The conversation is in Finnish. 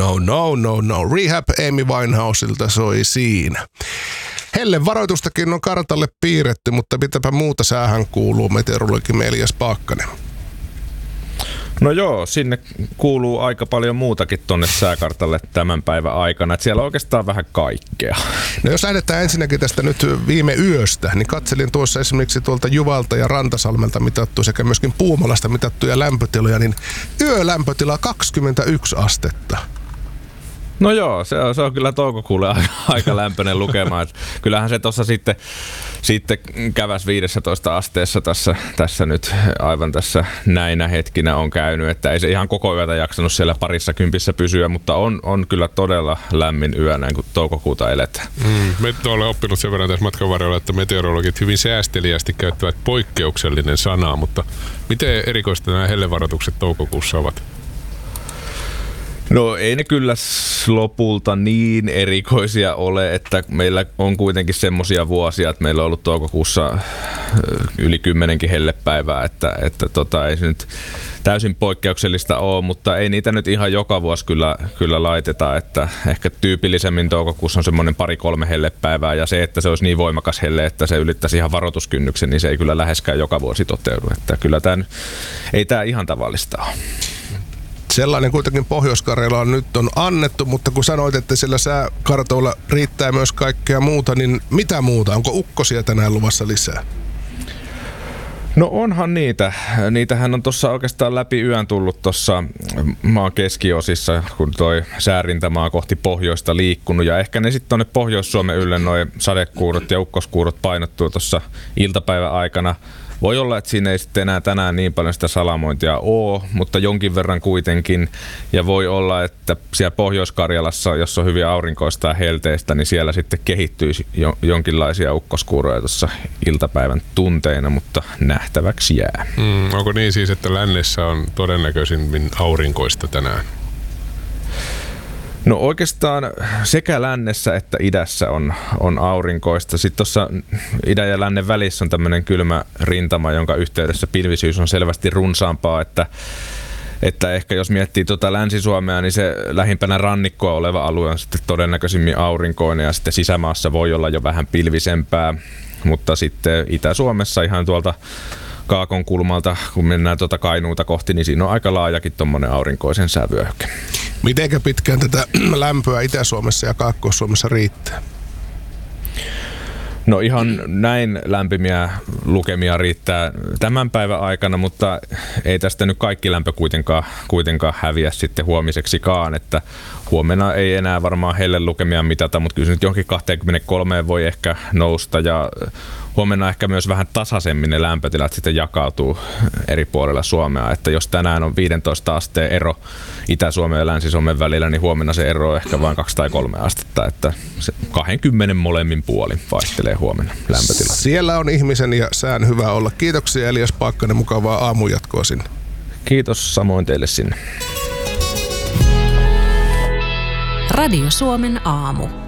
No. Rehab Amy Winehouselta soi siinä. Hellen varoitustakin on kartalle piirretty, mutta mitäpä muuta säähän kuuluu, meteorologi Elias Paakkanen? No joo, sinne kuuluu aika paljon muutakin tonne sääkartalle tämän päivän aikana. Et siellä on oikeastaan vähän kaikkea. No jos lähdetään ensinnäkin tästä nyt viime yöstä, niin katselin tuossa esimerkiksi tuolta Juvalta ja Rantasalmelta mitattu sekä myöskin Puumalasta mitattuja lämpötiloja, niin yölämpötila 21 astetta. No joo, se on kyllä toukokuulle aika lämpöinen lukema. Kyllähän se tuossa sitten käväs 15 asteessa tässä nyt aivan tässä näinä hetkinä on käynyt, että ei se ihan koko yötä jaksanut siellä parissa kympissä pysyä, mutta on kyllä todella lämmin yö näin kun toukokuuta eletään. Me olen oppinut sen verran tässä matkan varrella, että meteorologit hyvin säästeliästi käyttävät poikkeuksellinen sanaa, mutta miten erikoista nämä hellevaroitukset toukokuussa ovat? No ei ne kyllä lopulta niin erikoisia ole, että meillä on kuitenkin semmoisia vuosia, että meillä on ollut toukokuussa yli 10 hellepäivää, että ei se nyt täysin poikkeuksellista ole, mutta ei niitä nyt ihan joka vuosi kyllä laiteta, että ehkä tyypillisemmin toukokuussa on semmoinen 2-3 hellepäivää ja se, että se olisi niin voimakas helle, että se ylittäisi ihan varoituskynnyksen, niin se ei kyllä läheskään joka vuosi toteudu, että kyllä ei tämä ihan tavallista ole. Sellainen kuitenkin Pohjois-Karjalaan nyt on annettu, mutta kun sanoit, että sillä sääkartoilla riittää myös kaikkea muuta, niin mitä muuta? Onko ukkosia tänään luvassa lisää? No onhan niitä. Niitähän on tuossa oikeastaan läpi yön tullut tuossa maan keskiosissa, kun toi säärintämaa kohti pohjoista liikkunut. Ja ehkä ne sitten tuonne Pohjois-Suomen ylle noi sadekuurot ja ukkoskuurot painottuu tuossa iltapäivän aikana. Voi olla, että siinä ei sitten enää tänään niin paljon sitä salamointia ole, mutta jonkin verran kuitenkin. Ja voi olla, että siellä Pohjois-Karjalassa, jos on hyvin aurinkoista ja helteistä, niin siellä sitten kehittyisi jonkinlaisia ukkoskuuroja tuossa iltapäivän tunteina, mutta nähtäväksi jää. Onko niin siis, että lännessä on todennäköisimmin aurinkoista tänään? No oikeastaan sekä lännessä että idässä on aurinkoista. Sitten tuossa idän ja lännen välissä on tämmöinen kylmä rintama, jonka yhteydessä pilvisyys on selvästi runsaampaa, että ehkä jos miettii Länsi-Suomea, niin se lähimpänä rannikkoa oleva alue on sitten todennäköisimmin aurinkoinen ja sitten sisämaassa voi olla jo vähän pilvisempää, mutta sitten Itä-Suomessa ihan tuolta Kaakon kulmalta, kun mennään Kainuuta kohti, niin siinä on aika laajakin tuommoinen aurinkoisen säävyöhyke. Mitenkä pitkään tätä lämpöä Itä-Suomessa ja Kaakkois-Suomessa riittää? No ihan näin lämpimiä lukemia riittää tämän päivän aikana, mutta ei tästä nyt kaikki lämpö kuitenkaan häviä sitten huomiseksikaan, että huomenna ei enää varmaan helle lukemia mitata, mutta kyllä se nyt johonkin 23 voi ehkä nousta ja huomenna ehkä myös vähän tasaisemmin ne lämpötilat sitten jakautuu eri puolilla Suomea, että jos tänään on 15 asteen ero Itä-Suomen ja Länsi-Suomen välillä, niin huomenna se ero on ehkä vain 2 tai 3 astetta, että se 20 molemmin puolin vaihtelee huomenna lämpötilat. Siellä on ihmisen ja sään hyvä olla. Kiitoksia Elias Paakkanen, mukavaa aamujatkoa sinne. Kiitos samoin teille sinne. Radio Suomen aamu.